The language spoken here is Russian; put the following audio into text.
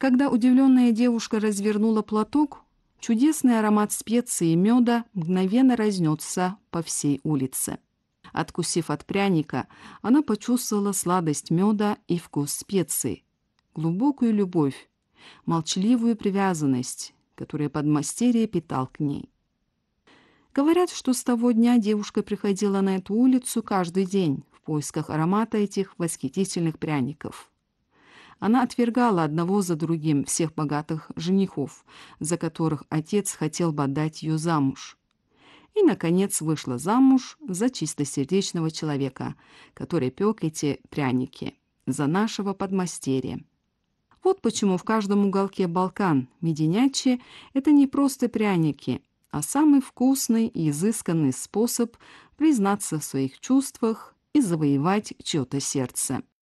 Когда удивленная девушка развернула платок, чудесный аромат специй и меда мгновенно разнесся по всей улице. Откусив от пряника, она почувствовала сладость меда и вкус специй, глубокую любовь, молчаливую привязанность, которую подмастерье питал к ней. Говорят, что с того дня девушка приходила на эту улицу каждый день в поисках аромата этих восхитительных пряников. Она отвергала одного за другим всех богатых женихов, за которых отец хотел бы отдать ее замуж. И, наконец, вышла замуж за чистосердечного человека, который пек эти пряники, за нашего подмастерья. Вот почему в каждом уголке Балкан меденячи – это не просто пряники, а самый вкусный и изысканный способ признаться в своих чувствах и завоевать чье-то сердце.